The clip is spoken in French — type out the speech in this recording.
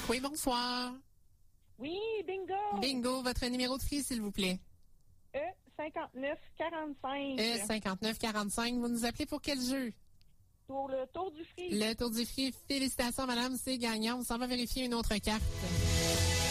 Oui, bonsoir. Oui, bingo. Bingo, votre numéro de frise, s'il vous plaît. E5945. E5945, vous nous appelez pour quel jeu? Pour le tour du frise. Le tour du frise. Félicitations, madame, c'est gagnant. On s'en va vérifier une autre carte.